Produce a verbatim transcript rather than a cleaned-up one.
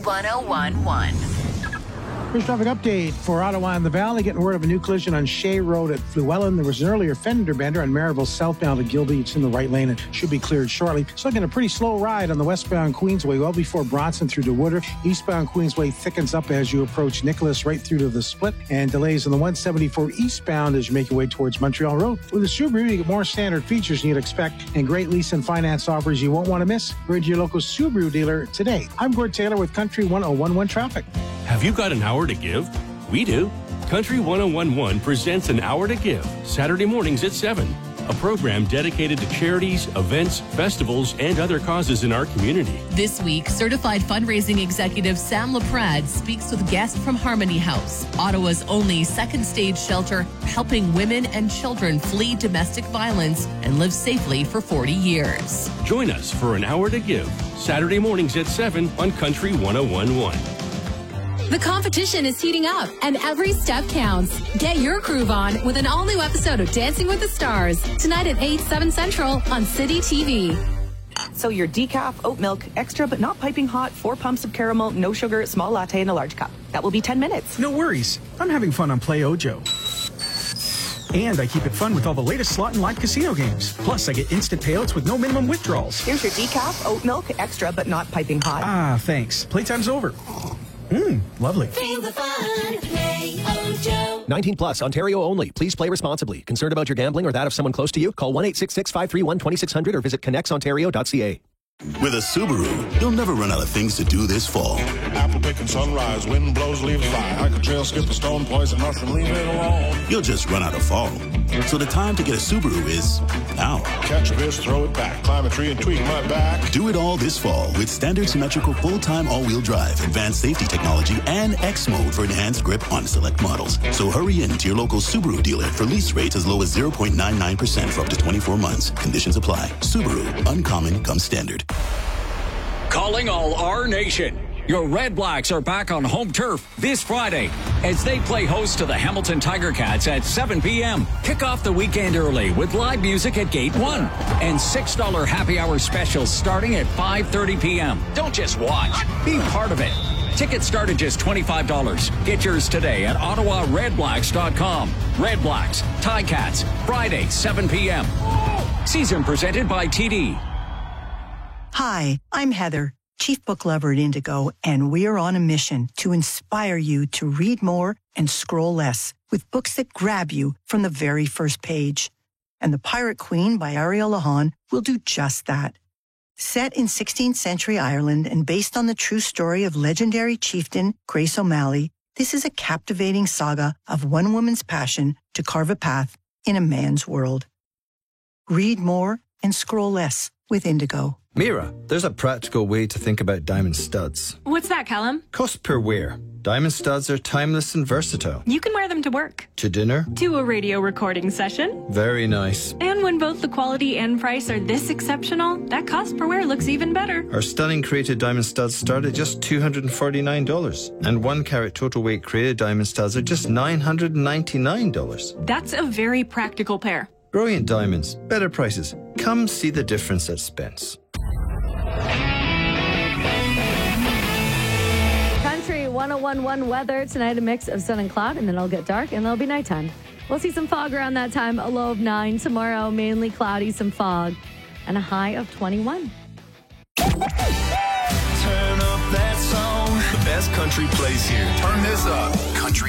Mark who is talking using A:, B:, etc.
A: ten one.
B: First traffic update for Ottawa and the Valley. Getting word of a new collision on Shea Road at Fluellen. There was an earlier fender bender on Maryville southbound to Gilby. It's in the right lane and should be cleared shortly. So again, a pretty slow ride on the westbound Queensway, well before Bronson through to Woodard. Eastbound Queensway thickens up as you approach Nicholas right through to the split, and delays on the one seventy-four eastbound as you make your way towards Montreal Road. With the Subaru, you get more standard features than you'd expect and great lease and finance offers you won't want to miss. Go to your local Subaru dealer today. I'm Gord Taylor with Country one oh one one Traffic.
C: Have you got an hour to give? We do. Country one oh one one presents An Hour to Give, Saturday mornings at seven. A program dedicated to charities, events, festivals, and other causes in our community.
D: This week, certified fundraising executive Sam LaPrade speaks with guests from Harmony House, Ottawa's only second stage shelter helping women and children flee domestic violence and live safely for forty years.
C: Join us for An Hour to Give, Saturday mornings at seven on Country one oh one one.
E: The competition is heating up, and every step counts. Get your groove on with an all-new episode of Dancing with the Stars, tonight at eight, seven Central on City T V.
F: So your decaf, oat milk, extra but not piping hot, four pumps of caramel, no sugar, small latte in a large cup. That will be ten minutes.
G: No worries. I'm having fun on Play Ojo. And I keep it fun with all the latest slot and live casino games. Plus, I get instant payouts with no minimum withdrawals.
F: Here's your decaf, oat milk, extra but not piping hot.
G: Ah, thanks. Playtime's over. Mmm, lovely.
H: Feel the fun. Play Ojo.
I: nineteen plus, Ontario only. Please play responsibly. Concerned about your gambling or that of someone close to you? Call one eight six six, five three one, two six zero zero or visit connects ontario dot c a.
J: With a Subaru, you'll never run out of things to do this fall.
K: Apple picking sunrise, wind blows, leaves fly. Hike a trail, skip a stone, poison mushroom, leave it alone.
J: You'll just run out of fall. So the time to get a Subaru is now.
K: Catch a fish, throw it back, climb a tree and tweak my back.
J: Do it all this fall with standard symmetrical full-time all-wheel drive, advanced safety technology, and X mode for enhanced grip on select models. So hurry in to your local Subaru dealer for lease rates as low as zero point nine nine percent for up to twenty-four months. Conditions apply. Subaru, uncommon comes standard.
L: Calling all our nation. Your Red Blacks are back on home turf this Friday as they play host to the Hamilton Tiger Cats at seven p.m. Kick off the weekend early with live music at Gate one and six dollar happy hour specials starting at five thirty p.m. Don't just watch, be part of it. Tickets start at just twenty-five dollars. Get yours today at ottawa red blacks dot com. Red Blacks, Ticats, Friday, seven p.m. Season presented by T D.
M: Hi, I'm Heather, Chief Book Lover at Indigo, and we are on a mission to inspire you to read more and scroll less with books that grab you from the very first page. And The Pirate Queen by Ariel Lahan will do just that. Set in sixteenth century Ireland and based on the true story of legendary chieftain Grace O'Malley, this is a captivating saga of one woman's passion to carve a path in a man's world. Read more and scroll less with Indigo.
N: Mira, there's a practical way to think about diamond studs.
O: What's that, Callum?
N: Cost per wear. Diamond studs are timeless and versatile.
O: You can wear them to work.
N: To dinner.
O: To a radio recording session.
N: Very nice.
O: And when both the quality and price are this exceptional, that cost per wear looks even better.
N: Our stunning created diamond studs start at just two hundred forty-nine dollars. And one carat total weight created diamond studs are just nine hundred ninety-nine dollars.
O: That's a very practical pair.
N: Brilliant diamonds, better prices. Come see the difference at Spence.
P: Country one oh one one weather. Tonight a mix of sun and cloud, and then it'll get dark, and there'll be nighttime. We'll see some fog around that time, a low of nine. Tomorrow, mainly cloudy, some fog, and a high of twenty-one.
Q: Turn up that song. The best country plays here. Turn this up. Country